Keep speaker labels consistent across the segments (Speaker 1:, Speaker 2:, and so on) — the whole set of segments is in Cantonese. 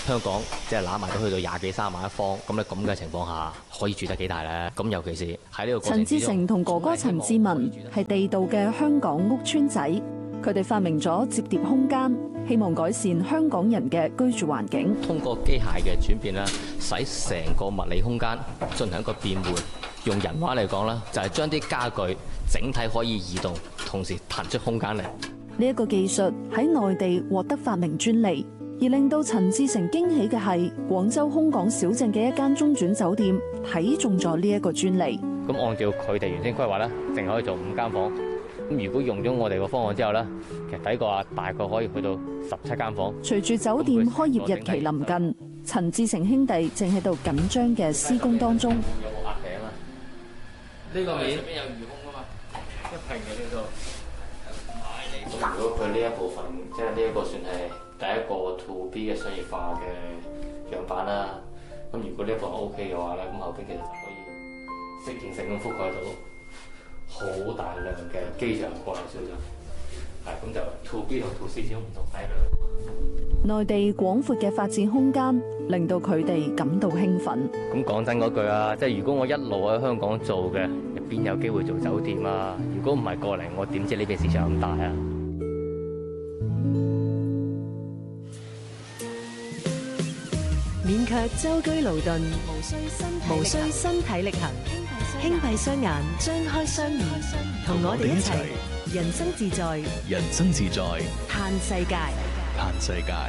Speaker 1: 香港即係攬埋都去到20幾30萬一方，咁你咁嘅情況下可以住得幾大咧？咁尤其是喺呢個過程之中，
Speaker 2: 陳志成同哥哥陳志文係地道嘅香港屋邨仔，佢哋發明咗摺疊空間，希望改善香港人嘅居住環境。
Speaker 1: 通過機械嘅轉變啦，使成個物理空間進行一個變換。用人話嚟講啦，就係將啲家具整體可以移動，同時騰出空間嚟。
Speaker 2: 呢一個技術喺內地獲得發明專利，而令到陳志成驚喜嘅係，廣州空港小鎮嘅一間中轉酒店睇中咗呢一個專利。
Speaker 1: 咁按照佢哋原先規劃咧，淨可以做5間房。咁如果用咗我哋個方案之後咧，其實抵過大概可以去到17間房。
Speaker 2: 隨住酒店開業日期臨近，陳志成兄弟正喺度緊張嘅施工當中。
Speaker 1: 有冇壓頂啊？呢個面上面有魚空啊嘛，一平嘅呢度。咁如果佢呢一部分，即係呢一個算係第一個 to B 嘅商業化嘅樣板啦。咁如果呢一部分 OK 嘅話咧，咁後邊其實就可以適應性咁覆蓋到好大量嘅機場國內小鎮。係咁就 to B 同 to C 始終唔同體量。
Speaker 2: 內地廣闊嘅發展空間令到佢哋感到興奮。
Speaker 1: 咁講真嗰句啊，即係如果我一路喺香港做嘅，邊有機會做酒店啊？如果唔係過嚟，我點知呢邊市場咁大啊？
Speaker 3: 免卻舟車勞頓，無需身體力行，輕閉雙眼，張開雙耳，同我哋一齊人生自在，
Speaker 4: 人生自在，
Speaker 3: 嘆世界。
Speaker 4: 嘆世界。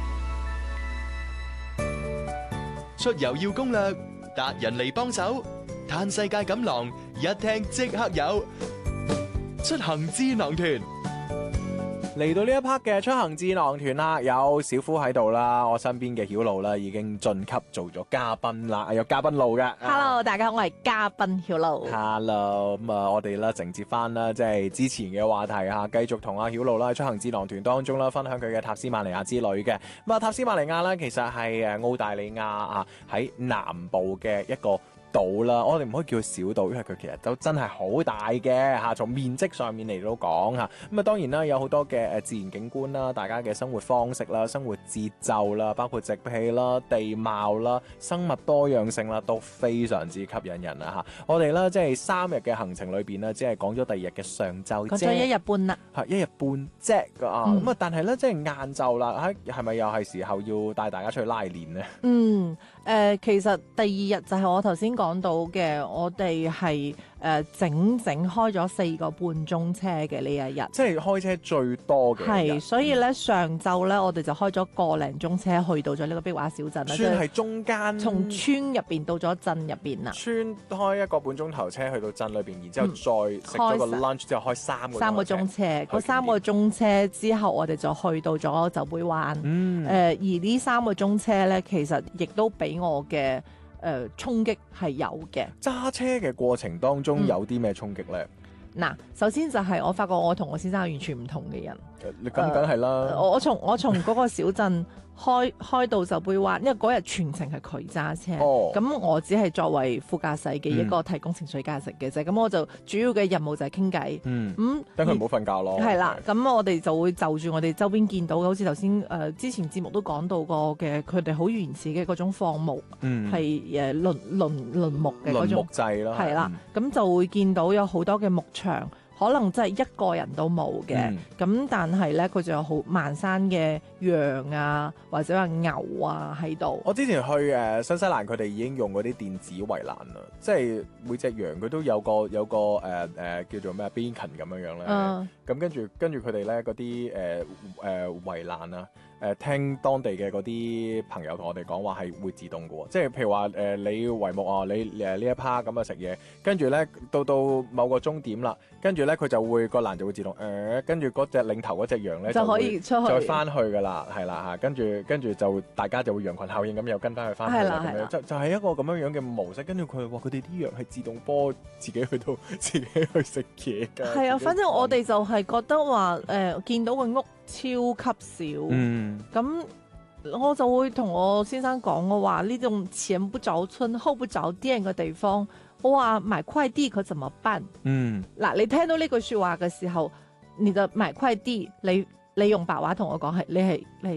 Speaker 4: 出遊要攻略，達人嚟幫手，嘆世界錦囊一聽即刻有，出行智囊團。
Speaker 5: 嚟到呢一 part 嘅出行智囊團啦，有小夫喺度啦，我身邊嘅曉露啦已經晉級做咗嘉賓啦，有嘉賓路嘅。
Speaker 6: Hello， 大家好，我係嘉賓曉露。
Speaker 5: Hello， 咁我哋啦承接翻啦，即係之前嘅話題嚇，繼續同阿曉露啦喺出行智囊團當中啦，分享佢嘅塔斯馬尼亞之旅嘅。咁啊，塔斯馬尼亞咧其實係澳大利亞啊喺南部嘅一個島啦，我哋唔可以叫佢小島，因為佢其實都真係好大嘅嚇。從面積上面嚟到講嚇，咁啊當然啦，有好多嘅自然景觀啦，大家嘅生活方式啦、生活節奏啦，包括植被啦、地貌啦、生物多樣性啦，都非常之吸引人啊嚇。我哋咧即係3日嘅行程裏邊咧，只係講咗第2日嘅上晝啫，
Speaker 6: 講咗1日半啦，
Speaker 5: 係1日半啫啊。咁啊，但係咧即係晏晝啦，係咪又係時候要帶大家出去拉練呢？
Speaker 6: 其實第2日就係我頭先講到嘅，我哋係整開咗4個半鐘車嘅呢一日，
Speaker 5: 即係開車最多嘅。
Speaker 6: 係，所以咧上晝咧我哋就開咗個零鐘車去到咗呢個壁畫小鎮啦，
Speaker 5: 算係中間，
Speaker 6: 從村入邊到咗鎮入邊啦。
Speaker 5: 村開1個半鐘頭車去到鎮裏邊，然之後再食咗個 lunch 之後開3個鐘車。
Speaker 6: 嗰3個鐘車之後，我哋就去到咗酒杯灣。而呢3個鐘車咧，其實亦都俾我嘅衝擊係有嘅。
Speaker 5: 揸車嘅過程當中有啲咩衝擊咧？
Speaker 6: 嗱，首先就係我發覺我同我先生係完全唔同嘅人。
Speaker 5: 你咁梗係啦。
Speaker 6: 我從嗰個小鎮開到酒杯灣，因為嗰日全程係佢揸車，咁我只係作為副駕駛嘅一個提供情緒價值嘅啫。咁我就主要嘅任務就係傾偈。
Speaker 5: 等佢唔好瞓覺咯。
Speaker 6: 係啦，咁我哋就會就住我哋周邊見到嘅，好似頭先之前節目都講到過嘅，佢哋好原始嘅嗰種放牧，係輪牧嘅嗰種
Speaker 5: 木制啦。
Speaker 6: 係啦，咁就會見到有好多嘅牧場。可能真係一個人都冇嘅，咁但係咧佢就有好漫山嘅羊啊，或者話牛啊喺度。我
Speaker 5: 之前去新西蘭，佢哋已經用嗰啲電子圍欄啦，即係每隻羊佢都有個叫做咩 beacon 咁樣樣咧。咁跟住佢哋咧嗰啲圍欄啊。聽當地嘅嗰啲朋友同我哋講話係會自動嘅喎，即係譬如話你圍目啊，你呢一 part 咁啊食嘢，跟住咧到某個終點啦，跟住咧佢就會個欄就會自動跟住嗰隻領頭嗰隻羊咧就可以出去再翻去㗎啦，係啦嚇，跟住就大家就會羊群效應咁又跟翻去翻去啦，咁樣就係一個咁樣嘅模式。跟住佢話佢哋啲羊係自動波自己去到自己去食嘢㗎。係啊，
Speaker 6: 反正我哋就係覺得話見到個屋超級少，咁我就會同我先生講，我話呢種前不着村後不着店嘅地方，我話買快遞佢怎麼辦？嗱，你聽到呢句說話嘅時候，你就買快遞，你用白話同我講係你係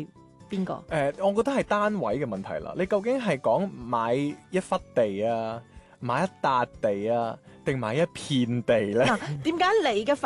Speaker 6: 邊個？
Speaker 5: 我覺得係單位嘅問題啦。你究竟係講買一忽地啊，買一笪地啊，定買一片地咧？
Speaker 6: 嗱，點解你嘅